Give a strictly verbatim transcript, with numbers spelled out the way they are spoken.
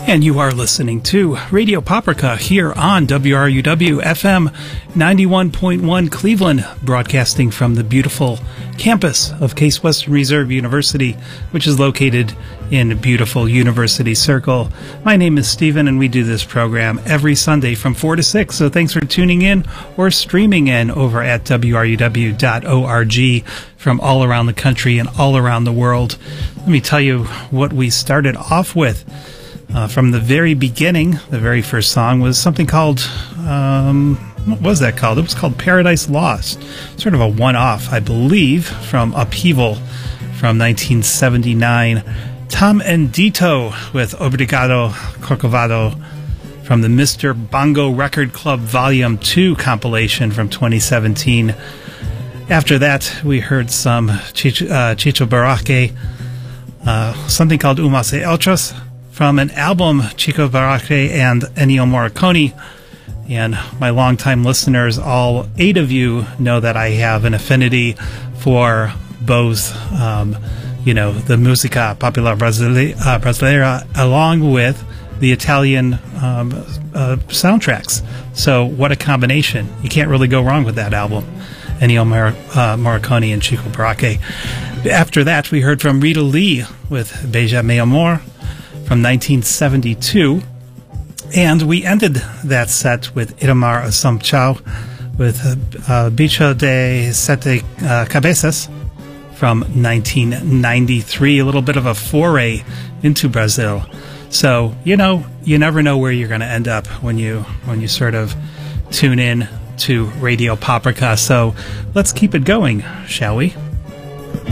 And you are listening to Radio Paprika here on W R U W F M ninety-one point one Cleveland, broadcasting from the beautiful campus of Case Western Reserve University, which is located in beautiful University Circle. My name is Stephen, and we do this program every Sunday from four to six, so thanks for tuning in or streaming in over at W R U W dot org from all around the country and all around the world. Let me tell you what we started off with. Uh, from the very beginning, the very first song was something called, um, what was that called? It was called Paradise Lost. Sort of a one-off, I believe, from Upheaval from nineteen seventy-nine. Tom and Dito with Obrigado Corcovado from the Mister Bongo Record Club Volume two compilation from twenty seventeen. After that, we heard some Chicho, uh, Chicho Buarque, uh, something called Umas e Otros, from an album, Chico Buarque and Ennio Morricone. And my longtime listeners, all eight of you, know that I have an affinity for both, um, you know, the musica popular Brasile- uh, brasileira, along with the Italian um, uh, soundtracks. So what a combination. You can't really go wrong with that album, Ennio Mor- uh, Morricone and Chico Buarque. After that, we heard from Rita Lee with Beija Mi Amor from nineteen seventy-two, and we ended that set with Itamar Assumpção with uh, Bicho de Sete uh, Cabeças from nineteen ninety-three, a little bit of a foray into Brazil. So, you know, you never know where you're going to end up when you when you sort of tune in to Radio Paprika. So let's keep it going, shall we?